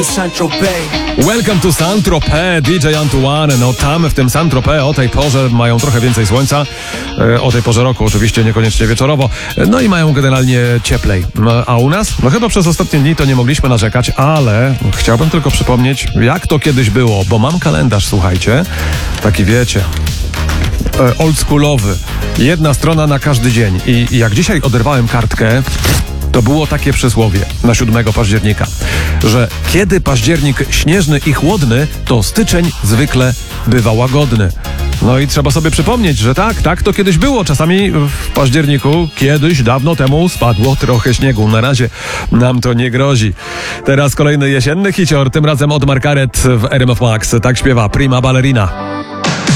to Saint-Tropez. Welcome to Saint-Tropez, DJ Antoine. No tam w tym Saint-Tropez o tej porze mają trochę więcej słońca. O tej porze roku oczywiście, niekoniecznie wieczorowo. No i mają generalnie cieplej. A u nas? No chyba przez ostatnie dni to nie mogliśmy narzekać, ale chciałbym tylko przypomnieć, jak to kiedyś było, bo mam kalendarz, słuchajcie, taki wiecie, oldschoolowy. Jedna strona na każdy dzień. I jak dzisiaj oderwałem kartkę, to było takie przysłowie na 7 października, że kiedy październik śnieżny i chłodny, to styczeń zwykle bywa łagodny. No i trzeba sobie przypomnieć, że tak to kiedyś było. Czasami w październiku, kiedyś, dawno temu spadło trochę śniegu. Na razie nam to nie grozi. Teraz kolejny jesienny hicior, tym razem od Margaret w RMF Max. Tak śpiewa Prima Ballerina.